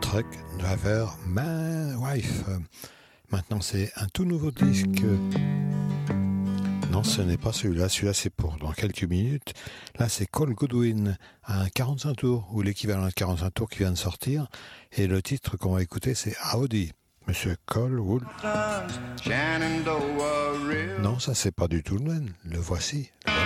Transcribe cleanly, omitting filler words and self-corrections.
Truck Driver My Wife. Maintenant, c'est un tout nouveau disque. Non, ce n'est pas celui-là. Celui-là, c'est pour dans quelques minutes. Là, c'est Cole Goodwin, un 45 tours, ou l'équivalent de 45 tours qui vient de sortir. Et le titre qu'on va écouter, c'est Howdy. Monsieur Cole Wood. Non, ça, c'est pas du tout le même. Le voici.